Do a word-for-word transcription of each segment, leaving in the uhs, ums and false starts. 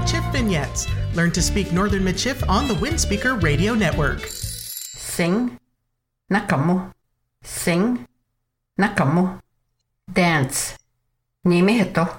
Michif vignettes. Learn to speak Northern Michif on the Windspeaker Radio Network. Sing, nakamo. Sing, nakamo. Dance, nimehito.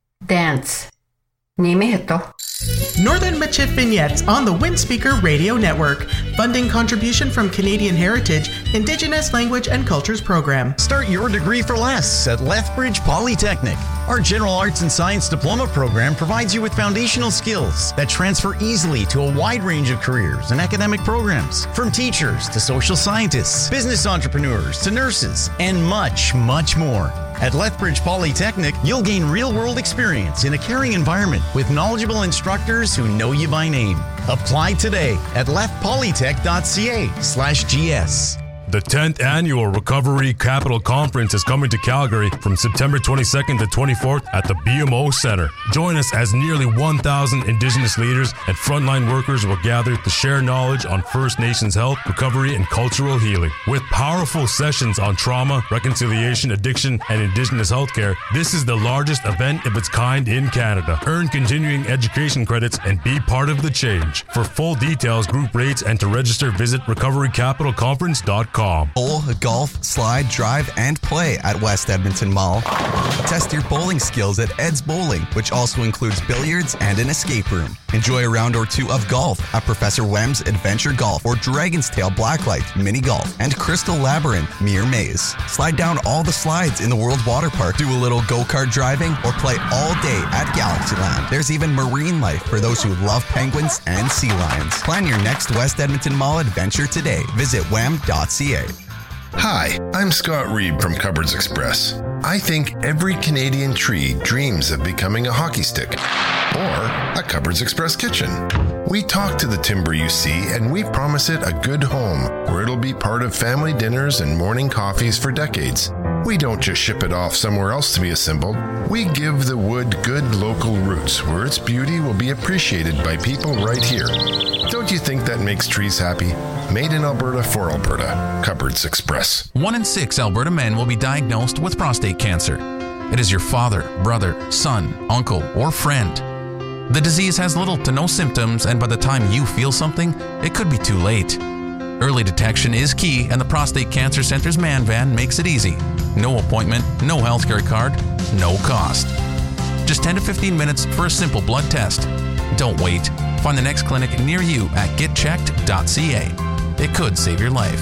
Dance, nimehito. Northern Michif vignettes on the Windspeaker Radio Network. Funding contribution from Canadian Heritage, Indigenous Language and Cultures Program. Start your degree for less at Lethbridge Polytechnic. Our General Arts and Science Diploma program provides you with foundational skills that transfer easily to a wide range of careers and academic programs, from teachers to social scientists, business entrepreneurs to nurses, and much, much more. At Lethbridge Polytechnic, you'll gain real-world experience in a caring environment with knowledgeable instructors who know you by name. Apply today at lethpolytech.ca slash GS. The tenth Annual Recovery Capital Conference is coming to Calgary from September twenty-second to twenty-fourth at the B M O Centre. Join us as nearly one thousand Indigenous leaders and frontline workers will gather to share knowledge on First Nations health, recovery, and cultural healing. With powerful sessions on trauma, reconciliation, addiction, and Indigenous healthcare, this is the largest event of its kind in Canada. Earn continuing education credits and be part of the change. For full details, group rates, and to register, visit recovery capital conference dot com. Bowl, golf, slide, drive, and play at West Edmonton Mall. Test your bowling skills at Ed's Bowling, which also includes billiards and an escape room. Enjoy a round or two of golf at Professor Wem's Adventure Golf or Dragon's Tail Blacklight Mini Golf and Crystal Labyrinth Mere Maze. Slide down all the slides in the World Water Park, do a little go-kart driving, or play all day at Galaxyland. There's even marine life for those who love penguins and sea lions. Plan your next West Edmonton Mall adventure today. Visit wem dot c a. Hi, I'm Scott Reed from Cupboards Express. I think every Canadian tree dreams of becoming a hockey stick or a Cupboards Express kitchen. We talk to the timber you see and we promise it a good home where it'll be part of family dinners and morning coffees for decades. We don't just ship it off somewhere else to be assembled. We give the wood good local roots where its beauty will be appreciated by people right here. Don't you think that makes trees happy? Made in Alberta for Alberta. Cupboards Express. One in six Alberta men will be diagnosed with prostate cancer. It is your father, brother, son, uncle, or friend. The disease has little to no symptoms, and by the time you feel something, it could be too late. Early detection is key, and the Prostate Cancer Center's Man Van makes it easy. No appointment, no healthcare card, no cost. Just ten to fifteen minutes for a simple blood test. Don't wait. Find the next clinic near you at get checked dot c a. It could save your life.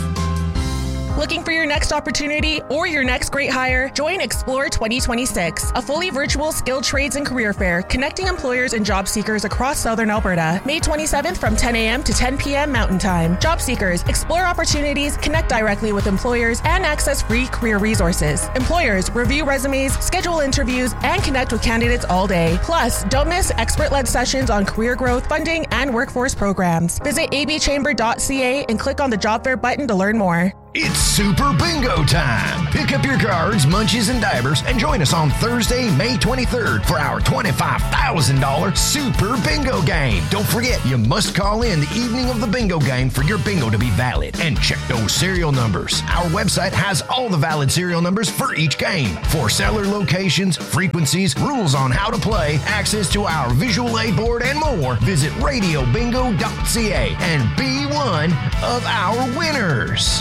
Looking for your next opportunity or your next great hire? Join Explore twenty twenty-six, a fully virtual skilled trades and career fair connecting employers and job seekers across Southern Alberta. May twenty-seventh from ten a.m. to ten p.m. Mountain Time. Job seekers, explore opportunities, connect directly with employers, and access free career resources. Employers, review resumes, schedule interviews, and connect with candidates all day. Plus, don't miss expert-led sessions on career growth, funding, and workforce programs. Visit a b chamber dot c a and click on the job fair button to learn more. It's Super Bingo time! Pick up your cards, munchies, and divers and join us on Thursday, May twenty-third for our twenty-five thousand dollars Super Bingo game. Don't forget, you must call in the evening of the bingo game for your bingo to be valid. And check those serial numbers. Our website has all the valid serial numbers for each game. For seller locations, frequencies, rules on how to play, access to our visual aid board, and more, visit radio bingo dot c a and be one of our winners.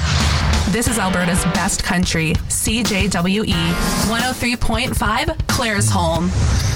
This is Alberta's best country, C J W E one oh three point five, Claresholm.